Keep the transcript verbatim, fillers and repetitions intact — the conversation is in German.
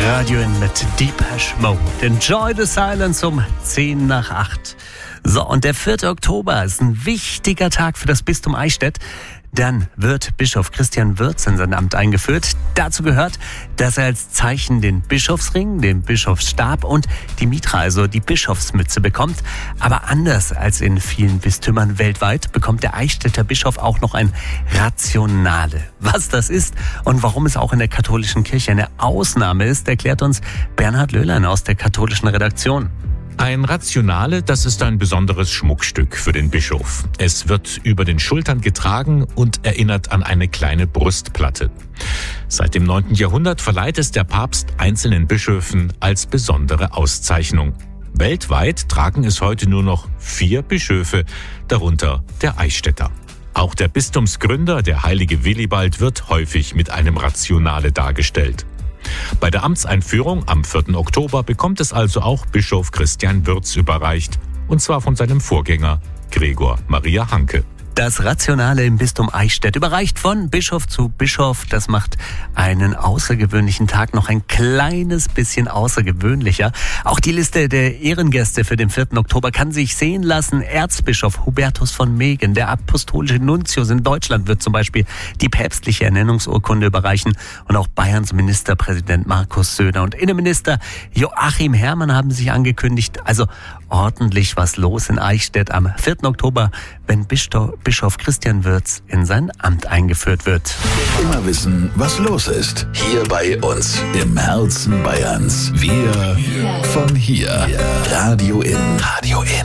Radio in mit Depeche Mode. Enjoy the Silence um zehn nach acht. So, und der vierte Oktober ist ein wichtiger Tag für das Bistum Eichstätt. Dann wird Bischof Christian Wirz in sein Amt eingeführt. Dazu gehört, dass er als Zeichen den Bischofsring, den Bischofsstab und die Mitra, also die Bischofsmütze, bekommt. Aber anders als in vielen Bistümern weltweit bekommt der Eichstätter Bischof auch noch ein Rationale. Was das ist und warum es auch in der katholischen Kirche eine Ausnahme ist, erklärt uns Bernhard Löhlein aus der katholischen Redaktion. Ein Rationale, das ist ein besonderes Schmuckstück für den Bischof. Es wird über den Schultern getragen und erinnert an eine kleine Brustplatte. Seit dem neunten Jahrhundert verleiht es der Papst einzelnen Bischöfen als besondere Auszeichnung. Weltweit tragen es heute nur noch vier Bischöfe, darunter der Eichstätter. Auch der Bistumsgründer, der heilige Willibald, wird häufig mit einem Rationale dargestellt. Bei der Amtseinführung am vierten Oktober bekommt es also auch Bischof Christian Wirz überreicht, und zwar von seinem Vorgänger Gregor Maria Hanke. Das Rationale im Bistum Eichstätt, überreicht von Bischof zu Bischof. Das macht einen außergewöhnlichen Tag noch ein kleines bisschen außergewöhnlicher. Auch die Liste der Ehrengäste für den vierten Oktober kann sich sehen lassen. Erzbischof Hubertus von Megen, der apostolische Nuntius in Deutschland, wird zum Beispiel die päpstliche Ernennungsurkunde überreichen. Und auch Bayerns Ministerpräsident Markus Söder und Innenminister Joachim Herrmann haben sich angekündigt. Also ordentlich was los in Eichstätt am vierten Oktober, wenn Bischof Bischof Christian Wirz in sein Amt eingeführt wird. Immer wissen, was los ist. Hier bei uns im Herzen Bayerns. Wir von hier. Radio in. Radio in.